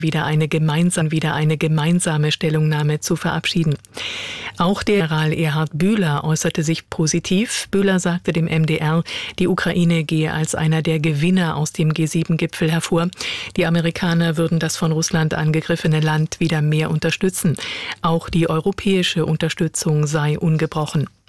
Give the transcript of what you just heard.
wieder eine gemeinsame Stellungnahme zu verabschieden. Auch der General Erhard Bühler äußerte sich positiv. Bühler sagte dem MDR, die Ukraine gehe als einer der Gewinner aus dem G7-Gipfel hervor. Die Amerikaner würden das von Russland angegriffene Land wieder mehr unterstützen. Auch die europäische Unterstützung sei ungebrochen.